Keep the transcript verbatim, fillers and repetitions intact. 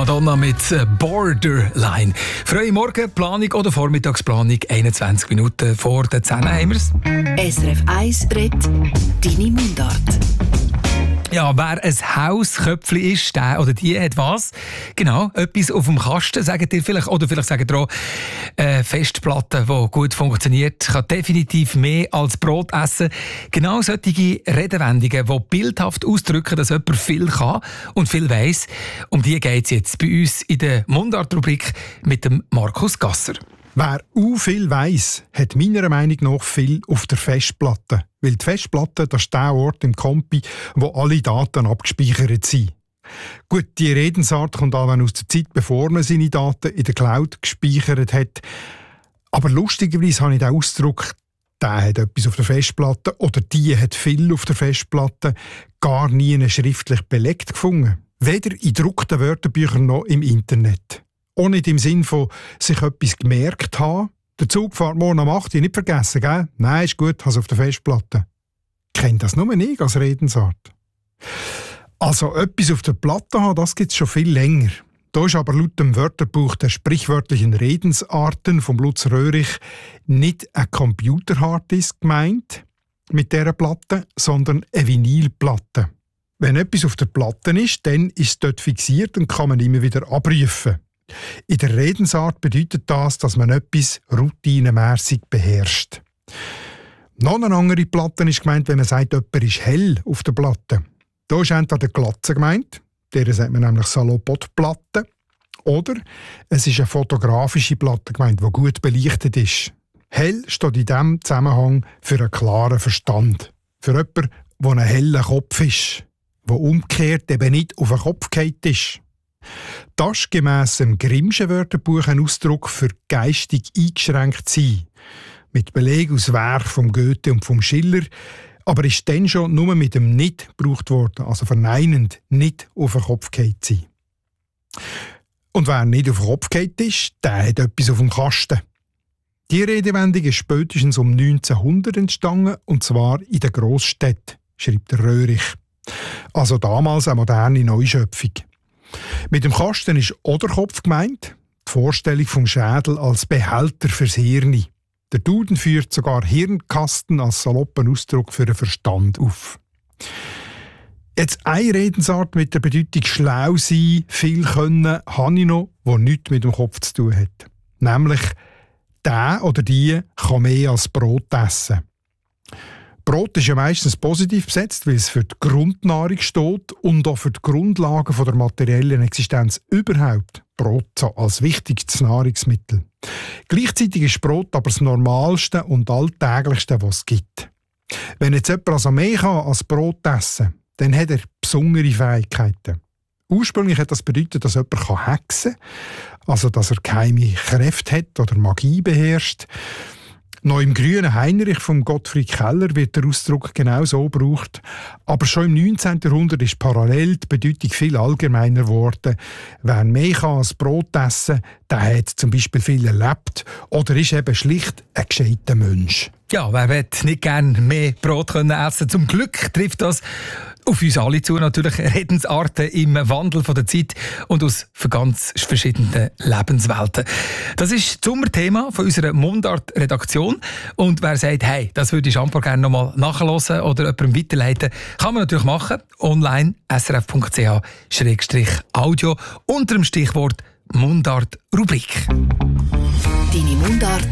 Madonna mit Borderline. Freie Morgen, Planung oder Vormittagsplanung, einundzwanzig Minuten vor der zehn haben wir's. S R F eins redet deine Mundart. Ja, wer ein Hausköpfli ist, der oder die hat was? Genau, etwas auf dem Kasten, sagt ihr vielleicht. Oder vielleicht sagt ihr auch, äh, Festplatte, die gut funktioniert, kann definitiv mehr als Brot essen. Genau solche Redewendungen, die bildhaft ausdrücken, dass jemand viel kann und viel weiss. Um die geht es jetzt bei uns in der Mundart-Rubrik mit dem Markus Gasser. Wer u viel weiss, hat meiner Meinung nach viel auf der Festplatte. Weil die Festplatte, das ist der Ort im Kompi, wo alle Daten abgespeichert sind. Gut, die Redensart kommt auch aus der Zeit, bevor man seine Daten in der Cloud gespeichert hat. Aber lustigerweise habe ich den Ausdruck, der hat etwas auf der Festplatte oder die hat viel auf der Festplatte, gar nie schriftlich belegt gefunden. Weder in gedruckten Wörterbüchern noch im Internet. Auch nicht im Sinn von sich etwas gemerkt haben. Der Zug fährt morgen um acht Uhr, nicht vergessen, gell? Nein, ist gut, hast auf der Festplatte. Kennt das nur ich als Redensart. Also etwas auf der Platte haben, das gibt es schon viel länger. Da ist aber laut dem Wörterbuch der sprichwörtlichen Redensarten von Lutz Röhrich nicht ein Computer-Harddisk gemeint mit dieser Platte, sondern eine Vinylplatte. Wenn etwas auf der Platte ist, dann ist es dort fixiert und kann man immer wieder abrufen. In der Redensart bedeutet das, dass man etwas routinemässig beherrscht. Noch eine andere Platte ist gemeint, wenn man sagt, jemand ist hell auf der Platte. Da ist entweder Glatze gemeint, der sagt man nämlich Salopot-Platte, oder es ist eine fotografische Platte gemeint, die gut beleuchtet ist. Hell steht in diesem Zusammenhang für einen klaren Verstand. Für jemanden, der einen hellen Kopf ist, der umgekehrt eben nicht auf den Kopf gefallen ist. Das ist gemäss dem Grimmschen Wörterbuch ein Ausdruck für geistig eingeschränkt sein. Mit Beleg aus Werk von Goethe und vom Schiller, aber ist dann schon nur mit dem «nicht» gebraucht worden, also verneinend, nicht auf den Kopf gefallen sein. Und wer nicht auf den Kopf gefallen ist, der hat etwas auf dem Kasten. Die Redewendung ist spätestens um neunzehnhundert entstanden, und zwar in der Grossstädten, schreibt der Röhrich. Also damals eine moderne Neuschöpfung. Mit dem Kasten ist auch der Kopf gemeint, die Vorstellung vom Schädel als Behälter fürs Hirn. Der Duden führt sogar Hirnkasten als saloppen Ausdruck für den Verstand auf. Jetzt eine Redensart mit der Bedeutung schlau sein, viel können, habe ich noch, die nichts mit dem Kopf zu tun hat. Nämlich, der oder die kann mehr als Brot essen. Brot ist ja meistens positiv besetzt, weil es für die Grundnahrung steht und auch für die Grundlagen der materiellen Existenz überhaupt. Brot so als wichtigstes Nahrungsmittel. Gleichzeitig ist Brot aber das Normalste und Alltäglichste, was es gibt. Wenn jetzt jemand also mehr kann als Brot essen, dann hat er besondere Fähigkeiten. Ursprünglich hat das bedeutet, dass jemand hexen kann, also dass er geheime Kräfte hat oder Magie beherrscht. Noch im grünen Heinrich von Gottfried Keller wird der Ausdruck genau so gebraucht. Aber schon im neunzehnten Jahrhundert ist parallel die Bedeutung viel allgemeiner geworden. Wer mehr kann als Brot essen, der hat zum Beispiel viel erlebt oder ist eben schlicht ein gescheiter Mensch. Ja, wer will nicht gerne mehr Brot können essen? Zum Glück trifft das auf uns alle zu, natürlich Redensarten im Wandel von der Zeit und aus ganz verschiedenen Lebenswelten. Das ist das Sommerthema von unserer Mundart-Redaktion. Und wer sagt, hey, das würde ich einfach gerne nochmal nachhören oder jemandem weiterleiten, kann man natürlich machen. Online s r f punkt c h slash audio unter dem Stichwort Mundart-Rubrik. Deine Mundart